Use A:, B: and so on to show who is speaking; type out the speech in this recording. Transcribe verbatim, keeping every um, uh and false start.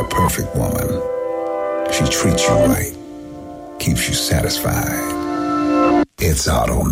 A: a perfect woman. She treats you right, keeps you satisfied. It's Auto